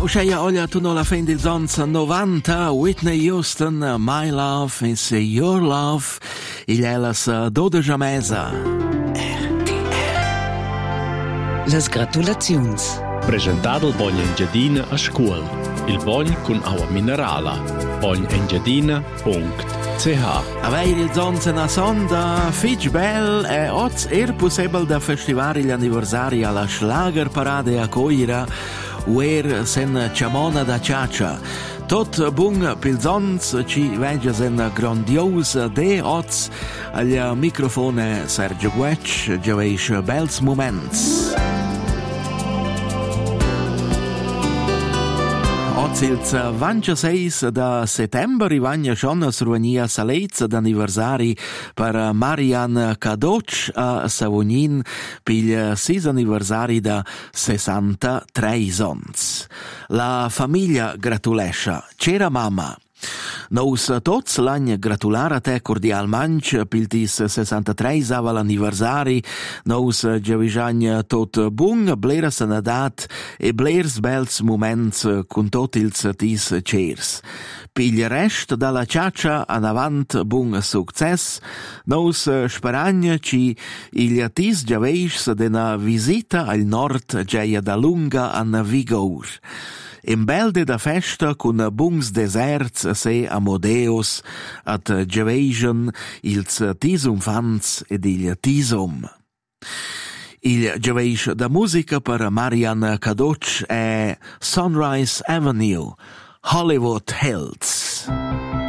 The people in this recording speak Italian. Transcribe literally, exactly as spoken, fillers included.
Uscea oggi tu non la fendi il zonz novanta, Whitney Houston, My Love is Your Love, il elas dodici mesa. R T L. Les gratulazions. Presentato il Bogn Engiadina a scuola. Il Bogn con acqua minerale. bogn engiadina punto c h. Avere il zonz na sonda, fitch bell e oz er possibile da festivare gli anniversari alla Schlagerparade a Coira, uer sen ciamona da ciaccia. Tot bung pil zonz ci veggia sen grandios de oz agli microfone Sergio Guec, gioveisch bels moments. Ils ventisei da settembre rivagna schon sruania salez d'anniversari per Marian Kadoc a Savognin pil sis anniversari da sessantatré sons. La famiglia gratulescia, c'era mamma. Nous tots l'any gratular a te cordialmanch pil tis sessantatré aval anniversari, nous giavisagn tot bung, blera sanadat e blers bels moments cun tot ils tis cers. Pil rest dalla ciaccia an avant bung success, nous speragn ci il tis giaveisch dena visita al nord geia da lunga an Vigour. In belde da festa cun bungs deserts se amodeus at geveigen ils tisum fans ed il tisum. Il geveisch da musica per Marian Kadoc è Sunrise Avenue, Hollywood Hills.